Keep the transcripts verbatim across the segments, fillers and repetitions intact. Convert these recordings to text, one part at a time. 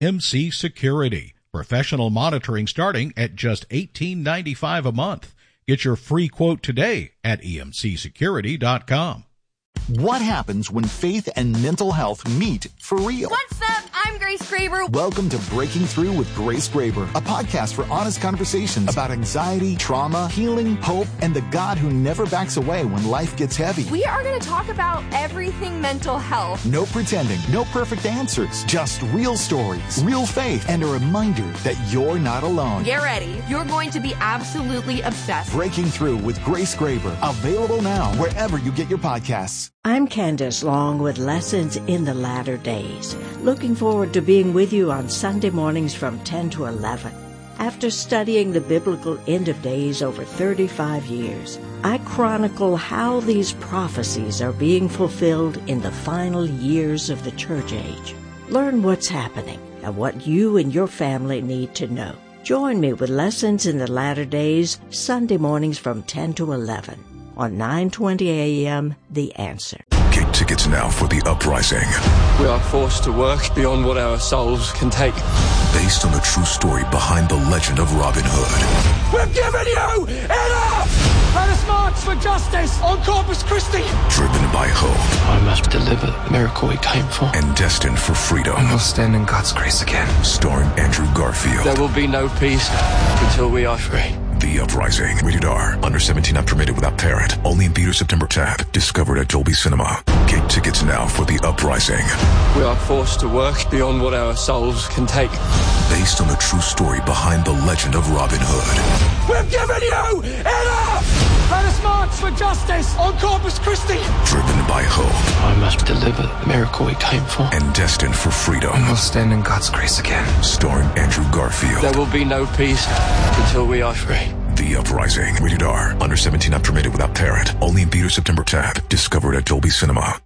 M C Security. Professional monitoring starting at just eighteen ninety-five a month. Get your free quote today at E M C security dot com. What happens when faith and mental health meet for real? What's up? I'm Grace Graber. Welcome to Breaking Through with Grace Graber, a podcast for honest conversations about anxiety, trauma, healing, hope, and the God who never backs away when life gets heavy. We are going to talk about everything mental health. No pretending, no perfect answers, just real stories, real faith, and a reminder that you're not alone. Get ready. You're going to be absolutely obsessed. Breaking Through with Grace Graber, available now wherever you get your podcasts. I'm Candace Long with Lessons in the Latter Days. Looking forward to being with you on Sunday mornings from ten to eleven. After studying the biblical end of days over thirty-five years, I chronicle how these prophecies are being fulfilled in the final years of the church age. Learn what's happening and what you and your family need to know. Join me with Lessons in the Latter Days, Sunday mornings from ten to eleven. On nine twenty a.m., The Answer. Get tickets now for The Uprising. We are forced to work beyond what our souls can take. Based on the true story behind the legend of Robin Hood. We've given you enough! Let us march for justice on Corpus Christi! Driven by hope. I must deliver the miracle we came for. And destined for freedom. And we'll stand in God's grace again. Starring Andrew Garfield. There will be no peace until we are free. The Uprising. Rated R. Under seventeen, not permitted without parent. Only in theaters September tenth. Discovered at Dolby Cinema. Get tickets now for The Uprising. We are forced to work beyond what our souls can take. Based on the true story behind the legend of Robin Hood. We've given you enough! Let us march for justice on Corpus Christi! Driven by hope. I must deliver the miracle we came for. And destined for freedom. And we'll stand in God's grace again. Starring Andrew Garfield. There will be no peace until we are free. The Uprising. Rated R. Under seventeen, not permitted without parent. Only in theaters September tenth. Discovered at Dolby Cinema.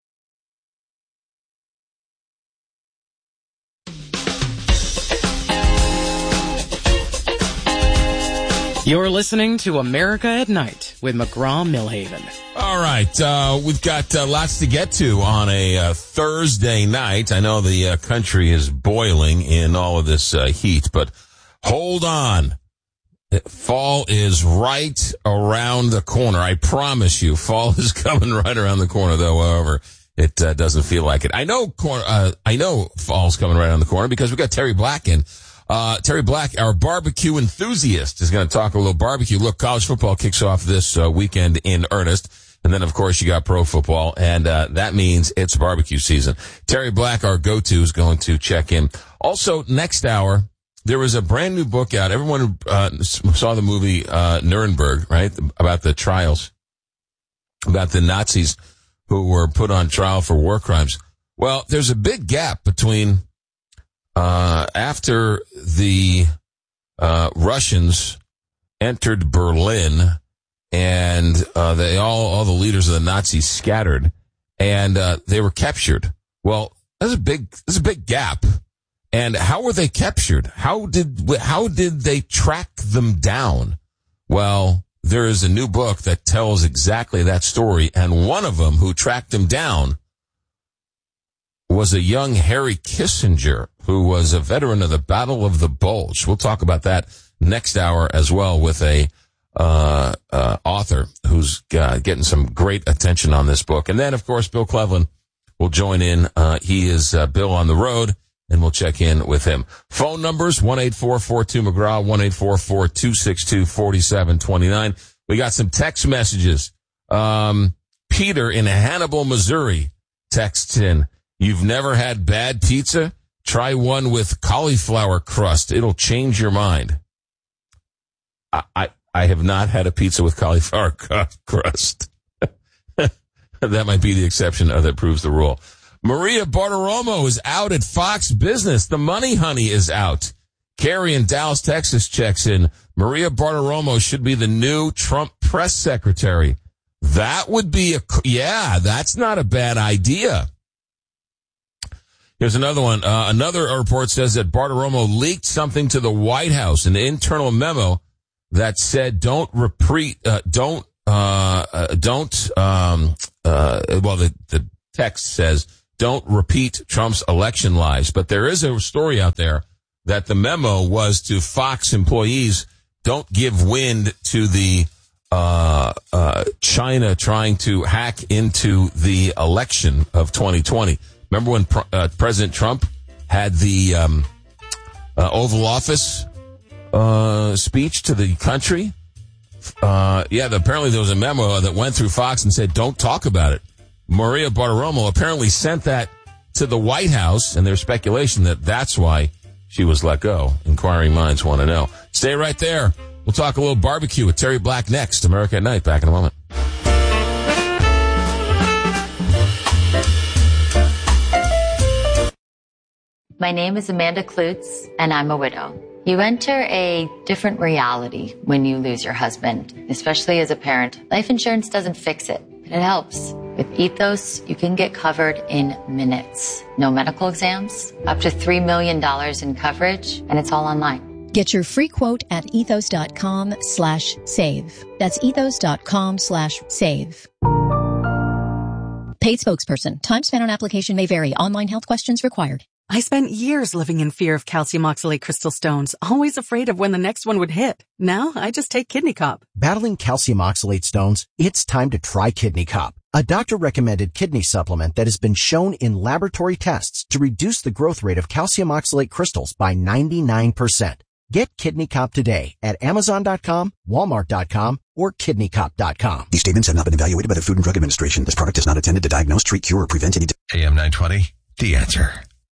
You're listening to America at Night with McGraw-Millhaven. All right, uh, we've got uh, lots to get to on a uh, Thursday night. I know the uh, country is boiling in all of this uh, heat, but hold on. Fall is right around the corner. I promise you, fall is coming right around the corner, though, however, it uh, doesn't feel like it. I know cor- uh, I know fall's coming right around the corner because we got Terry Black in. Uh, Terry Black, our barbecue enthusiast, is going to talk a little barbecue. Look, college football kicks off this uh, weekend in earnest. And then, of course, you got pro football, and uh, that means it's barbecue season. Terry Black, our go-to, is going to check in. Also, next hour, there was a brand new book out. Everyone who uh, saw the movie uh, Nuremberg, right, about the trials, about the Nazis who were put on trial for war crimes. Well, there's a big gap between uh after the uh Russians entered Berlin and uh they all all the leaders of the Nazis scattered and uh they were captured. Well, there's a big there's a big gap. And how were they captured? How did how did they track them down? Well, there is a new book that tells exactly that story, and one of them who tracked them down was a young Harry Kissinger, who was a veteran of the Battle of the Bulge. We'll talk about that next hour as well with a uh, uh author who's uh, getting some great attention on this book. And then, of course, Bill Cleveland will join in. Uh, he is uh, Bill on the road, and we'll check in with him. Phone numbers, one eight four four two McGraw, one eight four four two six two four seven two nine. We got some text messages. Um, Peter in Hannibal, Missouri texts in, "You've never had bad pizza? Try one with cauliflower crust. It'll change your mind." I I, I have not had a pizza with cauliflower crust. That might be the exception that proves the rule. Maria Bartiromo is out at Fox Business. The money honey is out. Carrie in Dallas, Texas checks in. Maria Bartiromo should be the new Trump press secretary. That would be a, yeah, that's not a bad idea. Here's another one. Uh, another report says that Bartiromo leaked something to the White House, an internal memo that said don't repeat, uh, don't, uh, uh, don't, um, uh, well, the, the text says don't repeat Trump's election lies. But there is a story out there that the memo was to Fox employees, don't give wind to the uh uh China trying to hack into the election of twenty twenty. Remember when uh, President Trump had the um uh, Oval Office uh speech to the country? Uh yeah, the, apparently there was a memo that went through Fox and said, don't talk about it. Maria Bartiromo apparently sent that to the White House, and there's speculation that that's why she was let go. Inquiring minds want to know. Stay right there. We'll talk a little barbecue with Terry Black next. America at Night. Back in a moment. My name is Amanda Klutz, and I'm a widow. You enter a different reality when you lose your husband, especially as a parent. Life insurance doesn't fix it, but it helps. With Ethos, you can get covered in minutes. No medical exams, up to three million dollars in coverage, and it's all online. Get your free quote at ethos.com slash save. That's ethos.com slash save. Paid spokesperson. Time spent on application may vary. Online health questions required. I spent years living in fear of calcium oxalate crystal stones, always afraid of when the next one would hit. Now, I just take Kidney Cup. Battling calcium oxalate stones? It's time to try Kidney Cup, a doctor-recommended kidney supplement that has been shown in laboratory tests to reduce the growth rate of calcium oxalate crystals by ninety-nine percent. Get Kidney Cup today at amazon dot com, walmart dot com, or kidney cup dot com. These statements have not been evaluated by the Food and Drug Administration. This product is not intended to diagnose, treat, cure, or prevent any... A M nine twenty, The Answer.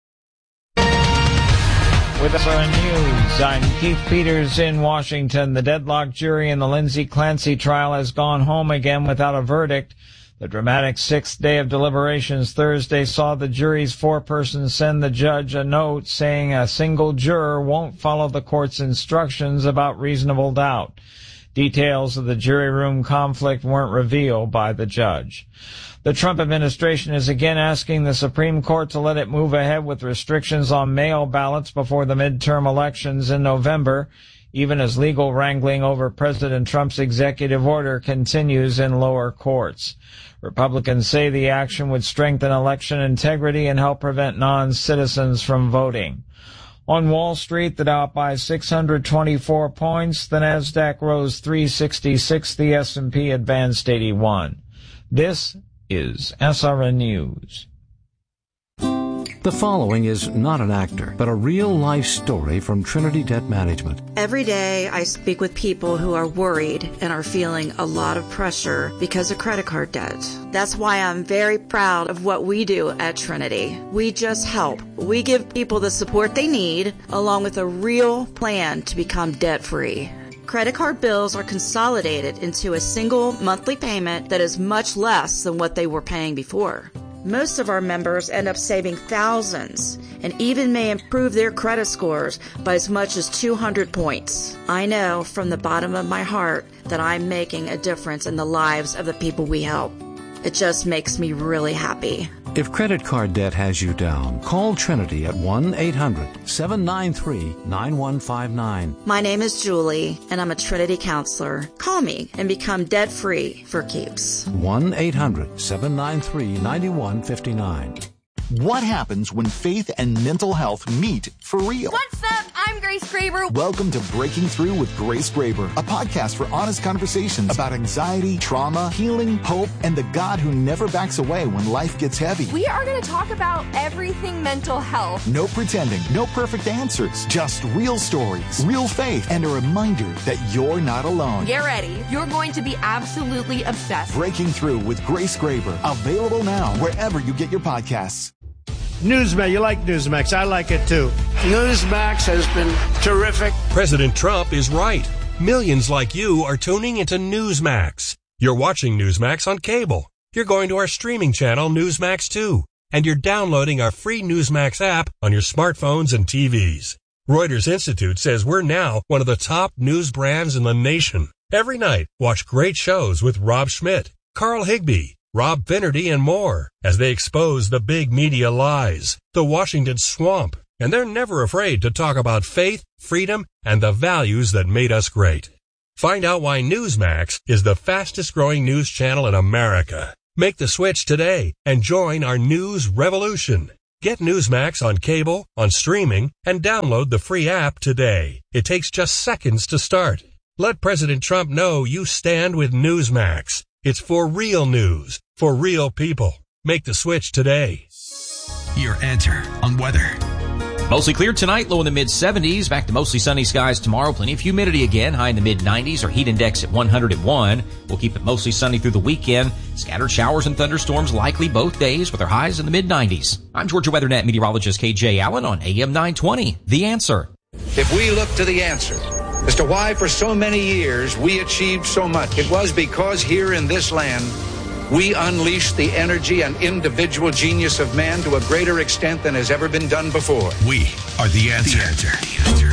With S R N News, I'm Keith Peters in Washington. The deadlocked jury in the Lindsay Clancy trial has gone home again without a verdict. The dramatic sixth day of deliberations Thursday saw the jury's foreperson send the judge a note saying a single juror won't follow the court's instructions about reasonable doubt. Details of the jury room conflict weren't revealed by the judge. The Trump administration is again asking the Supreme Court to let it move ahead with restrictions on mail ballots before the midterm elections in November, even as legal wrangling over President Trump's executive order continues in lower courts. Republicans say the action would strengthen election integrity and help prevent non-citizens from voting. On Wall Street, the Dow up by six hundred twenty-four points, the Nasdaq rose three sixty-six, the S and P advanced eighty-one. This is S R N News. The following is not an actor, but a real-life story from Trinity Debt Management. Every day I speak with people who are worried and are feeling a lot of pressure because of credit card debt. That's why I'm very proud of what we do at Trinity. We just help. We give people the support they need, along with a real plan to become debt-free. Credit card bills are consolidated into a single monthly payment that is much less than what they were paying before. Most of our members end up saving thousands and even may improve their credit scores by as much as two hundred points. I know from the bottom of my heart that I'm making a difference in the lives of the people we help. It just makes me really happy. If credit card debt has you down, call Trinity at one eight hundred seven nine three nine one five nine. My name is Julie, and I'm a Trinity counselor. Call me and become debt-free for keeps. one eight hundred seven nine three nine one five nine. What happens when faith and mental health meet for real? What's up? I'm Grace Graber. Welcome to Breaking Through with Grace Graber, a podcast for honest conversations about anxiety, trauma, healing, hope, and the God who never backs away when life gets heavy. We are going to talk about everything mental health. No pretending, no perfect answers, just real stories, real faith, and a reminder that you're not alone. Get ready. You're going to be absolutely obsessed. Breaking Through with Grace Graber, available now wherever you get your podcasts. Newsmax, you like Newsmax. I like it too. Newsmax has been terrific. President Trump is right. Millions like you are tuning into Newsmax. You're watching Newsmax on cable. You're going to our streaming channel, Newsmax two. And you're downloading our free Newsmax app on your smartphones and T Vs. Reuters Institute says we're now one of the top news brands in the nation. Every night, watch great shows with Rob Schmidt, Carl Higbie, Rob Finnerty, and more as they expose the big media lies, the Washington swamp, and they're never afraid to talk about faith, freedom, and the values that made us great. Find out why Newsmax is the fastest growing news channel in America. Make the switch today and join our news revolution. Get Newsmax on cable, on streaming, and download the free app today. It takes just seconds to start. Let President Trump know you stand with Newsmax. It's for real news, for real people. Make the switch today. Your answer on weather. Mostly clear tonight, low in the mid seventies. Back to mostly sunny skies tomorrow. Plenty of humidity again, high in the mid nineties. Our heat index at one hundred one. We'll keep it mostly sunny through the weekend. Scattered showers and thunderstorms likely both days with our highs in the mid nineties. I'm Georgia WeatherNet meteorologist K J Allen on A M nine twenty. The Answer. If we look to the answer as to why for so many years we achieved so much, it was because here in this land we unleashed the energy and individual genius of man to a greater extent than has ever been done before. We are the answer. The answer. The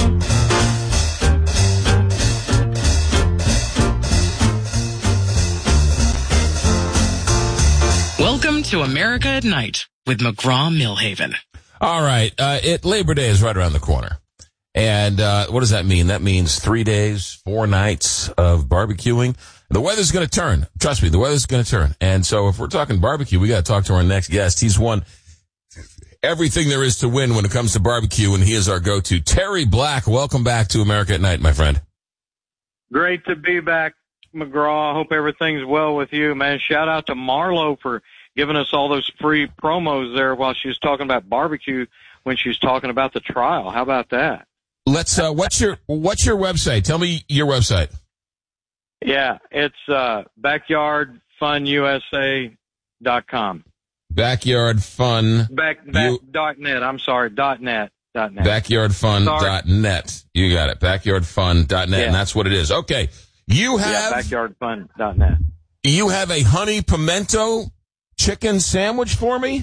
answer. Welcome to America at Night with McGraw-Millhaven. All right. Uh, it Labor Day is right around the corner. And uh, what does that mean? That means three days, four nights of barbecuing. The weather's going to turn. Trust me, the weather's going to turn. And so if we're talking barbecue, we got to talk to our next guest. He's won everything there is to win when it comes to barbecue, and he is our go-to. Terry Black, welcome back to America at Night, my friend. Great to be back, McGraw. I hope everything's well with you, man. Shout out to Marlo for giving us all those free promos there while she was talking about barbecue when she was talking about the trial. How about that? Let's, uh, what's your, what's your website? Tell me your website. Yeah, it's uh, backyard fun U S A dot com. Backyard Fun. Back, back, you, dot net. I'm sorry, dot net. Dot net. Backyard Fun dot net. You got it. Backyard Fun dot net, yeah. And that's what it is. Okay. You have. Yeah, Backyard Fun dot net. You have a honey pimento chicken sandwich for me?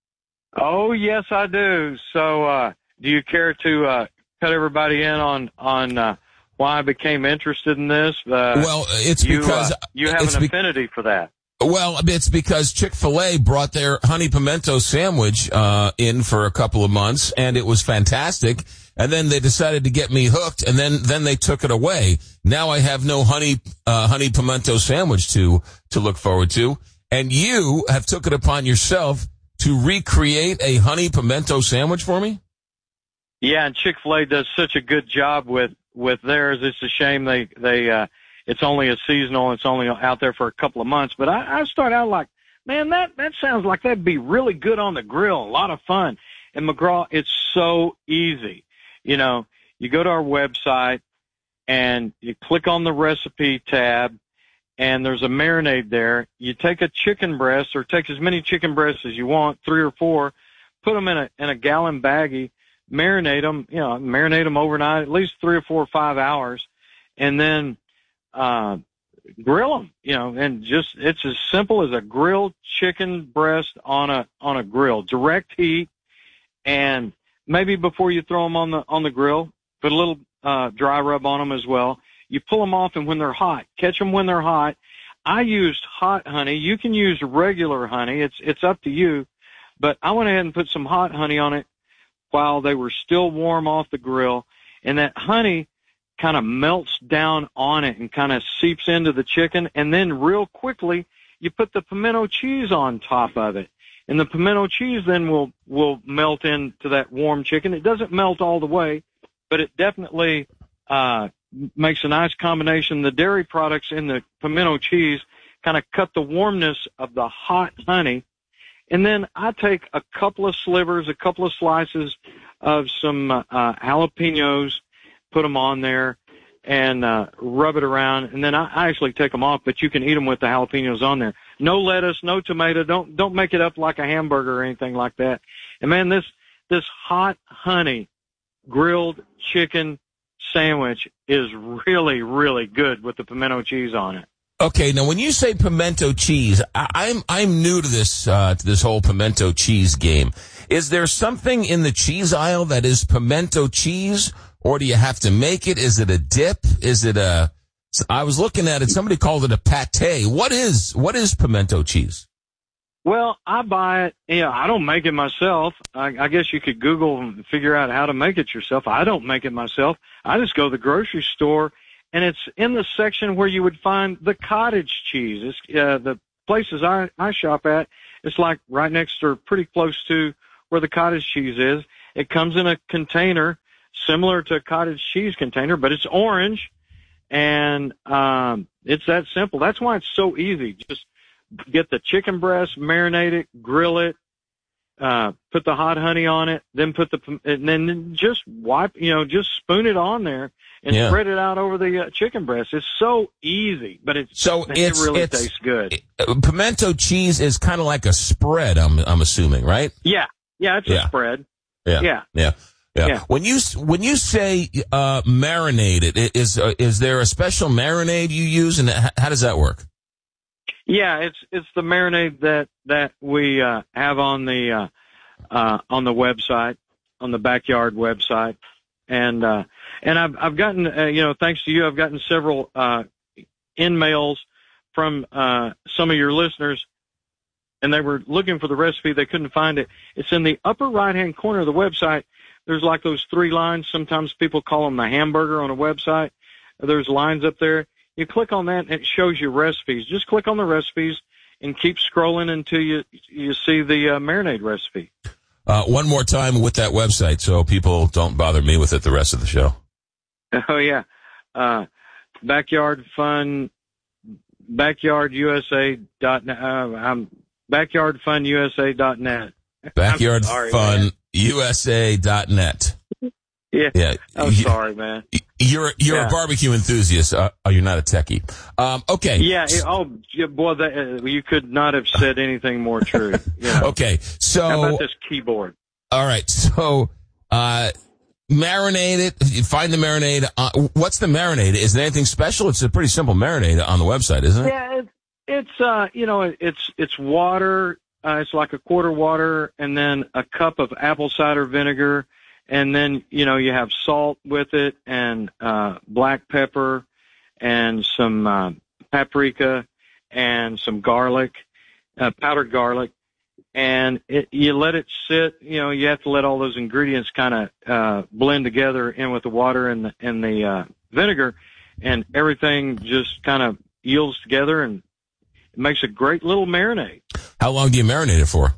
Oh, yes, I do. So, uh, do you care to uh, cut everybody in on, on, uh, why I became interested in this? Uh, well, it's you, because uh, you have an be- affinity for that. Well, it's because Chick-fil-A brought their honey pimento sandwich uh in for a couple of months, and it was fantastic. And then they decided to get me hooked, and then then they took it away. Now I have no honey uh honey pimento sandwich to to look forward to. And you have took it upon yourself to recreate a honey pimento sandwich for me? Yeah, and Chick-fil-A does such a good job with with theirs. It's a shame they they uh it's only a seasonal, it's only out there for a couple of months. But I, I start out like, man, that that sounds like that'd be really good on the grill, a lot of fun. And McGraw, it's so easy. You know, you go to our website and you click on the recipe tab, and there's a marinade there. You take a chicken breast, or take as many chicken breasts as you want, three or four, put them in a in a gallon baggie, marinate them, you know, marinate them overnight, at least three or four or five hours, and then uh grill them, you know, and just, it's as simple as a grilled chicken breast on a on a grill, direct heat. And maybe before you throw them on the on the grill, put a little uh dry rub on them as well. You pull them off, and when they're hot, catch them when they're hot. I used hot honey. You can use regular honey. It's it's up to you. But I went ahead and put some hot honey on it while they were still warm off the grill, and that honey kind of melts down on it and kind of seeps into the chicken. And then real quickly, you put the pimento cheese on top of it. And the pimento cheese then will, will melt into that warm chicken. It doesn't melt all the way, but it definitely, uh, makes a nice combination. The dairy products in the pimento cheese kind of cut the warmness of the hot honey. And then I take a couple of slivers, a couple of slices of some, uh, jalapenos, put them on there, and uh rub it around. And then I, I actually take them off, but you can eat them with the jalapenos on there. No lettuce, no tomato. Don't don't make it up like a hamburger or anything like that. And man, this this hot honey grilled chicken sandwich is really, really good with the pimento cheese on it. Okay, now when you say pimento cheese, I, I'm I'm new to this uh to this whole pimento cheese game. Is there something in the cheese aisle that is pimento cheese? Or do you have to make it? Is it a dip? Is it a, I was looking at it, somebody called it a pate. What is, what is pimento cheese? Well, I buy it, you know, I don't make it myself. I, I guess you could Google and figure out how to make it yourself. I don't make it myself. I just go to the grocery store, and it's in the section where you would find the cottage cheese. It's, uh, the, places I, I shop at, it's like right next or pretty close to where the cottage cheese is. It comes in a container similar to a cottage cheese container, but it's orange, and um, it's that simple. That's why it's so easy. Just get the chicken breast, marinate it, grill it, uh, put the hot honey on it, then put the, and then just wipe, you know, just spoon it on there and Yeah. spread it out over the uh, chicken breast. It's so easy, but it's, So it it's, really it's, tastes good. uh, pimento cheese is kind of like a spread, I'm, I'm assuming, right? Yeah. Yeah. It's Yeah. a spread. Yeah. Yeah. Yeah. Yeah. Yeah. When you when you say uh, marinate it, is uh, is there a special marinade you use, and h- how does that work? Yeah, it's it's the marinade that that we uh, have on the uh, uh, on the website, on the Backyard website, and uh, and I've I've gotten uh, you know thanks to you, I've gotten several uh, in mails from uh, some of your listeners, and they were looking for the recipe, they couldn't find it. It's in the upper right hand corner of the website. There's like those three lines. Sometimes people call them the hamburger on a website. There's lines up there. You click on that and it shows you recipes. Just click on the recipes and keep scrolling until you you see the uh, marinade recipe. Uh, one more time with that website so people don't bother me with it the rest of the show. Oh yeah, uh, backyard fun, backyard U S A dot net. Uh, I'm backyard fun U S A dot net. Backyard sorry, Fun man. U S A dot net. Yeah. Yeah. I'm You- sorry, man. You're you're Yeah. a barbecue enthusiast. Uh, oh, you're not a techie. Um, okay. Yeah. It, oh, yeah, boy, that, uh, you could not have said anything more true. You know. Okay. So How about this keyboard? all right. So uh, marinate it. You find the marinade. Uh, what's the marinade? Is there anything special? It's a pretty simple marinade on the website, isn't it? Yeah, it's it's uh you know it's it's water. Uh, it's like a quarter water, and then a cup of apple cider vinegar, and then you know you have salt with it, and uh, black pepper, and some uh, paprika, and some garlic, uh, powdered garlic, and it, you let it sit. You know you have to let all those ingredients kind of uh, blend together in with the water and the and the uh, vinegar, and everything just kind of yields together and. It makes a great little marinade. How long do you marinate it for?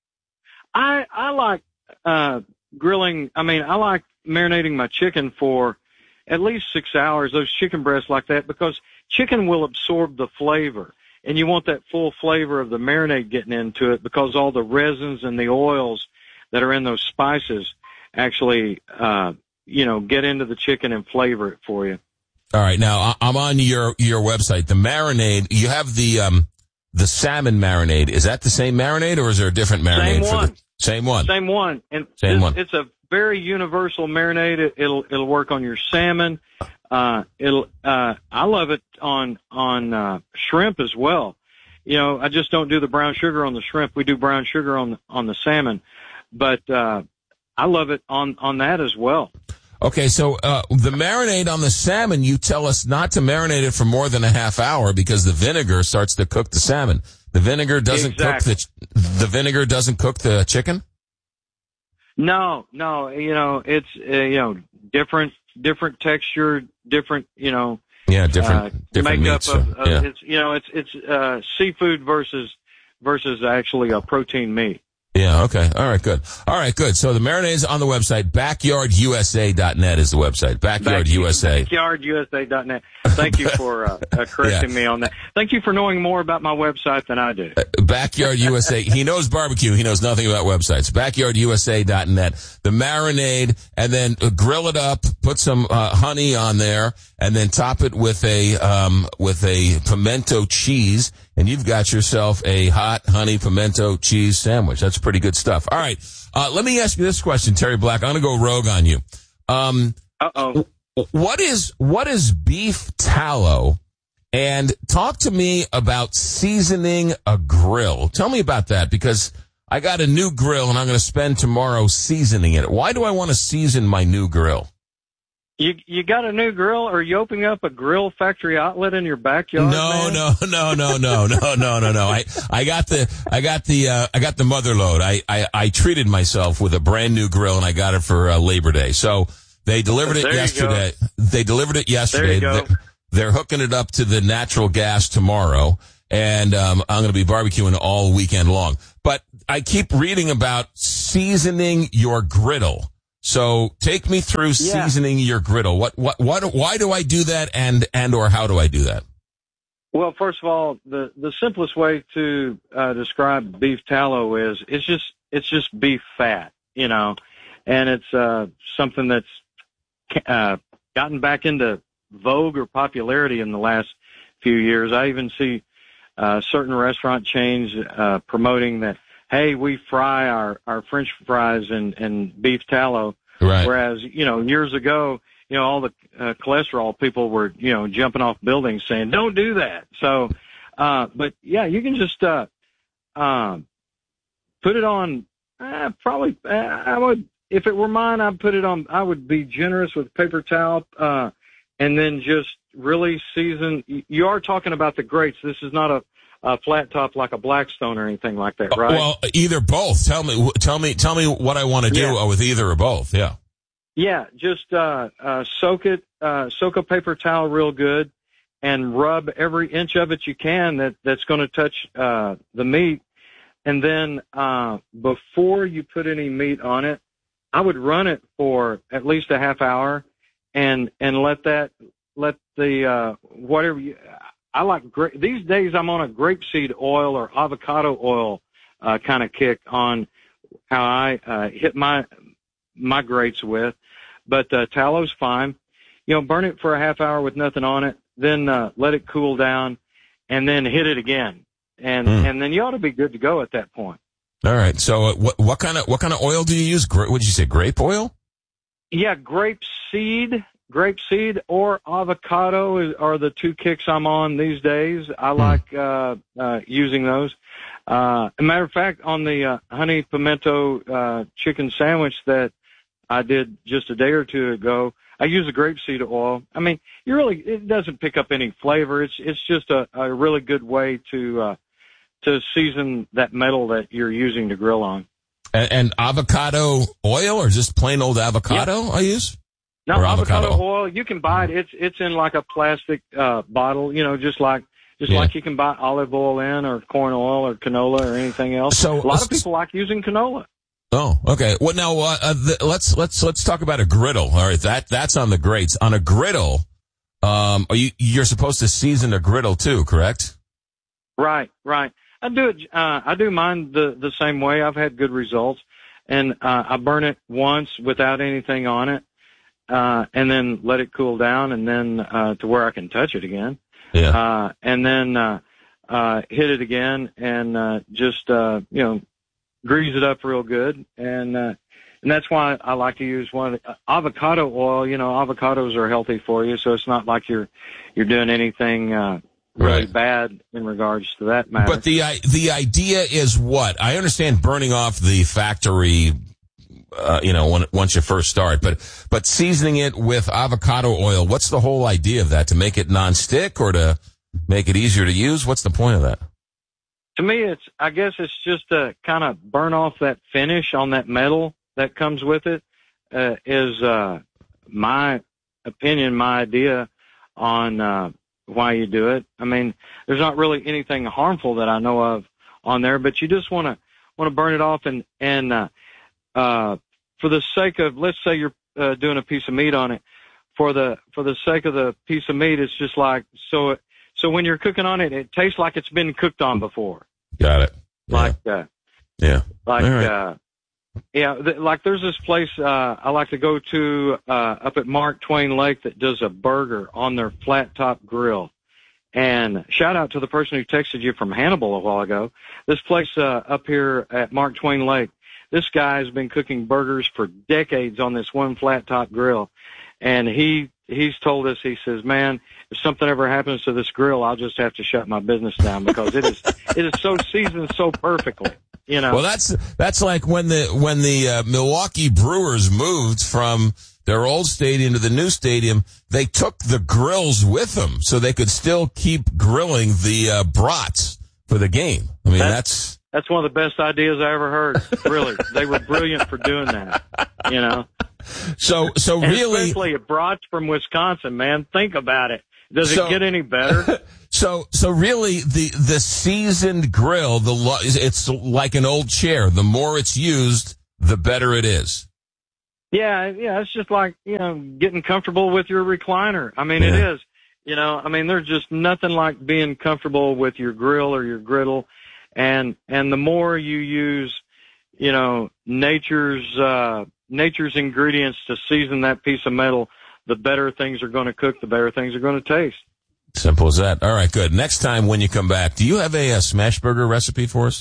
I I like uh, grilling. I mean, I like marinating my chicken for at least six hours. Those chicken breasts like that, because chicken will absorb the flavor, and you want that full flavor of the marinade getting into it, because all the resins and the oils that are in those spices actually, uh, you know, get into the chicken and flavor it for you. All right. Now I- I'm on your your website. The marinade. You have the um the salmon marinade. Is that the same marinade, or is there a different marinade? Same for one. the same one? Same one. And Same it's, one. It's a very universal marinade. It, it'll it'll work on your salmon. Uh, it'll. Uh, I love it on on uh, shrimp as well. You know, I just don't do the brown sugar on the shrimp. We do brown sugar on the, on the salmon, but uh, I love it on on that as well. Okay, so uh, the marinade on the salmon, you tell us not to marinate it for more than a half hour because the vinegar starts to cook the salmon. The vinegar doesn't Exactly. cook the the vinegar doesn't cook the chicken. No, no, you know, it's uh, you know different different texture, different you know. Yeah, different uh, different makeup meats. of, so, of yeah. it's you know it's it's uh, seafood versus versus actually a protein meat. Yeah, okay. All right, good. All right, good. So the marinade is on the website. backyard U S A dot net is the website. Backyard U S A. backyard U S A dot net. Thank you for uh, uh, correcting Yeah. me on that. Thank you for knowing more about my website than I do. Backyard U S A. He knows barbecue. He knows nothing about websites. backyard U S A dot net. The marinade, and then uh, grill it up. Put some uh, honey on there, and then top it with a um, with a pimento cheese, and you've got yourself a hot honey pimento cheese sandwich. That's pretty good stuff. All right, uh, let me ask you this question, Terry Black. I'm going to go rogue on you. Um, uh oh. What is what is beef tallow? And talk to me about seasoning a grill. Tell me about that, because I got a new grill and I'm going to spend tomorrow seasoning it. Why do I want to season my new grill? You you got a new grill? Or are you opening up a grill factory outlet in your backyard? No, man? no, no, no, no, no, no, no, no. I, I got the, I got the, uh, I got the mother load. I, I, I treated myself with a brand new grill and I got it for uh, Labor Day. So they delivered it There you yesterday. They delivered it yesterday. There you go. They're, they're hooking it up to the natural gas tomorrow. and um, I'm going to be barbecuing all weekend long. But I keep reading about seasoning your griddle. So take me through Yeah. seasoning your griddle. What, what, what, why do I do that, and and or how do I do that? Well, first of all, the, the simplest way to uh, describe beef tallow is it's just it's just beef fat, you know, and it's uh, something that's uh, gotten back into vogue or popularity in the last few years. I even see uh, certain restaurant chains uh, promoting that, hey, we fry our, our French fries in, in beef tallow, right. Whereas, you know, years ago, you know, all the uh, cholesterol people were, you know, jumping off buildings saying, don't do that. So, uh, but yeah, you can just, uh, um, put it on, uh, probably, uh, I would, if it were mine, I'd put it on, I would be generous with paper towel, uh, and then just really season. You are talking about the grates. This is not a, a flat top like a Blackstone or anything like that, right? Well, either both. Tell me, tell me, tell me what I want to do Yeah. with either or both. Yeah. Yeah, just uh, uh, soak it, uh, soak a paper towel real good, and rub every inch of it you can that that's going to touch uh, the meat. And then uh, before you put any meat on it, I would run it for at least a half hour, and and let that let the uh, whatever you. I like gra- these days. I'm on a grapeseed oil or avocado oil uh, kind of kick on how I uh, hit my my grates with. But uh, tallow's fine. You know, burn it for a half hour with nothing on it, then uh, let it cool down, and then hit it again, and Mm. and then you ought to be good to go at that point. All right. So uh, what what kind of what kind of oil do you use? Gra- what did you say? Grape oil? Yeah, grape seed, grape seed or avocado is, are the two kicks I'm on these days. I like uh, uh, using those. Uh, as a matter of fact, on the uh, honey pimento uh, chicken sandwich that I did just a day or two ago, I use a grapeseed oil. I mean, you really, it doesn't pick up any flavor. It's, it's just a, a really good way to, uh, to season that metal that you're using to grill on. And, and avocado oil, or just plain old avocado Yeah. I use? No, Or avocado, avocado. oil, you can buy it. It's, it's in like a plastic, uh, bottle, you know, just like, just Yeah. like you can buy olive oil in, or corn oil or canola or anything else. So- a lot of people like using canola. Oh, okay. Well, now uh, uh, the, let's let's let's talk about a griddle. All right, that that's on the grates. On a griddle, um, are you you're supposed to season a griddle too, correct? Right, right. I do it. Uh, I do mine the the same way. I've had good results, and uh, I burn it once without anything on it, uh, and then let it cool down, and then uh, to where I can touch it again. Yeah. Uh, and then uh, uh, hit it again, and uh, just uh, you know, grease it up real good, and uh, and that's why I like to use one of the, uh, avocado oil. You know, avocados are healthy for you, so it's not like you're you're doing anything uh, really Right. bad in regards to that matter. But the i- the idea is what? I understand burning off the factory, uh, you know, when, once you first start, but but seasoning it with avocado oil. What's the whole idea of that? To make it nonstick or to make it easier to use? What's the point of that? To me, it's, I guess it's just to kind of burn off that finish on that metal that comes with it, uh, is, uh, my opinion, my idea on, uh, why you do it. I mean, there's not really anything harmful that I know of on there, but you just want to, want to burn it off and, and, uh, uh, for the sake of, let's say you're, uh, doing a piece of meat on it, for the, for the sake of the piece of meat, it's just like, so it, so when you're cooking on it, it tastes like it's been cooked on before. Got it. Like, uh, Yeah. like, All right. uh, yeah, th- like there's this place, uh, I like to go to, uh, up at Mark Twain Lake that does a burger on their flat top grill. And shout out to the person who texted you from Hannibal a while ago. This place, uh, up here at Mark Twain Lake, this guy has been cooking burgers for decades on this one flat top grill. And he, he's told us, he says, man, if something ever happens to this grill, I'll just have to shut my business down because it is, it is so seasoned so perfectly, you know. Well, that's that's like when the when the uh, Milwaukee Brewers moved from their old stadium to the new stadium, they took the grills with them so they could still keep grilling the uh, brats for the game. I mean, that's That's one of the best ideas I ever heard. Really, they were brilliant for doing that. You know. So, so And really, especially a brats from Wisconsin, man. Think about it. Does So- it get any better? So, so really, the the seasoned grill, the lo- it's like an old chair. The more it's used, the better it is. Yeah, yeah, it's just like, you know, getting comfortable with your recliner. I mean, Yeah. it is. You know, I mean, there's just nothing like being comfortable with your grill or your griddle. And, and the more you use, you know, nature's, uh, nature's ingredients to season that piece of metal, the better things are going to cook, the better things are going to taste. Simple as that. All right, good. Next time when you come back, do you have a, a smash burger recipe for us?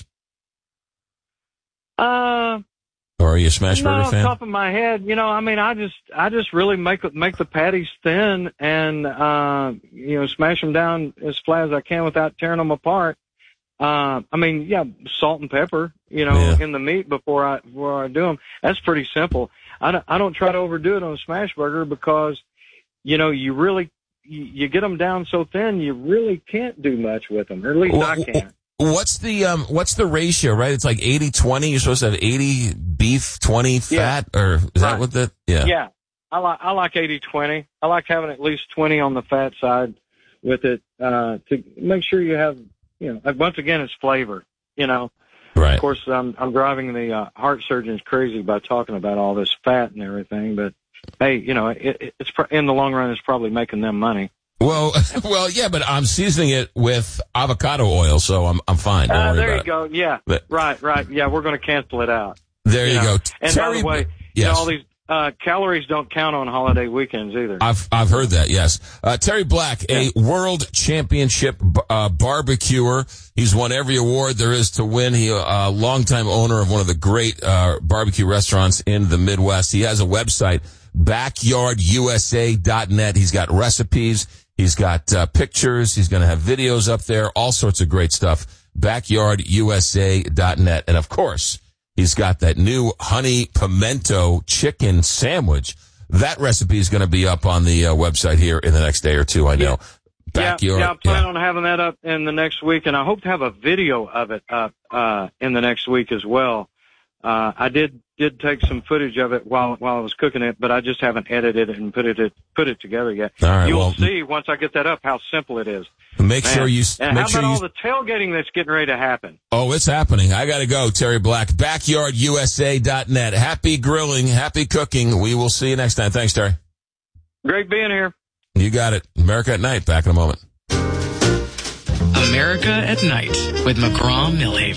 Uh, Or are you a smash no, burger off fan? the top of my head, you know, I mean, I just, I just really make make the patties thin and, uh, you know, smash them down as flat as I can without tearing them apart. Uh, I mean, yeah, salt and pepper, you know, Yeah. in the meat before I before I do them. That's pretty simple. I don't, I don't try to overdo it on a smash burger because, you know, you really, you, you get them down so thin, you really can't do much with them, or at least Well, I can't. What's the um? What's the ratio? Right, it's like eighty twenty. You're supposed to have eighty beef, twenty fat, or is that Right. what the? Yeah. Yeah. I like, I like eighty twenty. I like having at least twenty on the fat side with it, uh, to make sure you have, you know, once again, it's flavor, you know. Right. Of course, I'm, I'm driving the, uh, heart surgeons crazy by talking about all this fat and everything, but hey, you know, it, it's, in the long run, it's probably making them money. Well, well, yeah, but I'm seasoning it with avocado oil, so I'm I'm fine. Don't Uh, worry there you about go. Yeah. But- right, right. Yeah, we're going to cancel it out. it. There you, know. go. And Terry, by the way, you yes. know, all these, uh, calories don't count on holiday weekends either. I've I've heard that. Yes, uh, Terry Black, a world championship uh, barbecuer. He's won every award there is to win. He a uh, longtime owner of one of the great uh, barbecue restaurants in the Midwest. He has a website, backyard u s a dot net. He's got recipes. He's got uh, pictures. He's going to have videos up there. All sorts of great stuff. backyard u s a dot net, and of course, he's got that new honey pimento chicken sandwich. That recipe is going to be up on the uh, website here in the next day or two, I know. Backyard. Yeah, yeah, I plan on having that up in the next week, and I hope to have a video of it up uh, in the next week as well. Uh, I did did take some footage of it while while I was cooking it, but I just haven't edited it and put it put it together yet. All right, You'll well, see once I get that up how simple it is. Make Man. sure you And make how sure about you. all the tailgating that's getting ready to happen? Oh, it's happening. I got to go. Terry Black, backyard u s a dot net. Happy grilling, happy cooking. We will see you next time. Thanks, Terry. Great being here. You got it. America at Night. Back in a moment. America at Night with McGraw Millhaven.